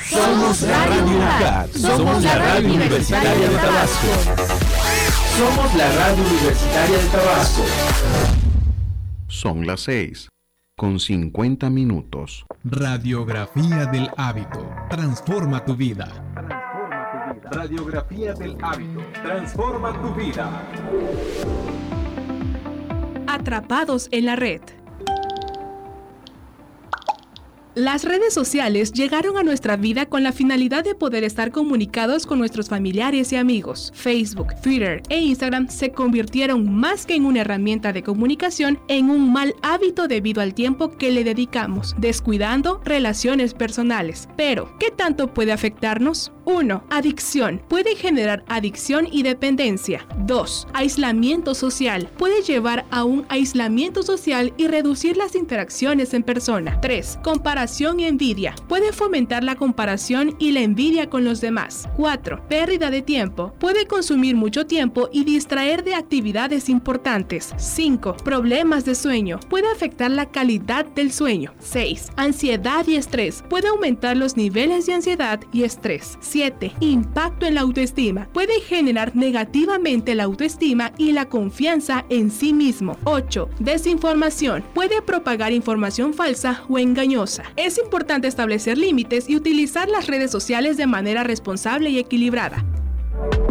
Somos Radio UCAT. Somos la radio universitaria de Tabasco. Somos la radio universitaria de Tabasco. Son las 6:50. Radiografía del hábito. Transforma tu vida. Radiografía del hábito. Transforma tu vida. Atrapados en la red. Las redes sociales llegaron a nuestra vida con la finalidad de poder estar comunicados con nuestros familiares y amigos. Facebook, Twitter e Instagram se convirtieron más que en una herramienta de comunicación en un mal hábito debido al tiempo que le dedicamos, descuidando relaciones personales. Pero, ¿qué tanto puede afectarnos? 1. Adicción. Puede generar adicción y dependencia. 2. Aislamiento social. Puede llevar a un aislamiento social y reducir las interacciones en persona. 3. Comparación y envidia. Puede fomentar la comparación y la envidia con los demás. 4. Pérdida de tiempo. Puede consumir mucho tiempo y distraer de actividades importantes. 5. Problemas de sueño. Puede afectar la calidad del sueño. 6. Ansiedad y estrés. Puede aumentar los niveles de ansiedad y estrés. 7. Impacto en la autoestima. Puede generar negativamente la autoestima y la confianza en sí mismo. 8. Desinformación. Puede propagar información falsa o engañosa. Es importante establecer límites y utilizar las redes sociales de manera responsable y equilibrada.